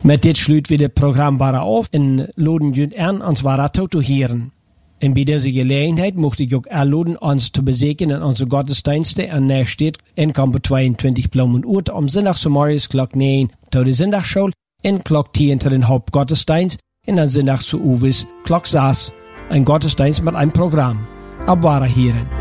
Met dit sluit weer het programma af en laden jullie aan ons waar toe te horen. En bij deze gelegenheid mocht ik ook aanladen ons te bezoeken in onze godsdiensten aan Nijstedt in Kampen 22 Bloemen-Oert om zondagsmorgens klok 9 tot de zondagschool en klok 10 tot een hoofdgodsdienst en dan zondags zu Uwes klok 6 een godsdienst met een programma. Abwara hierin.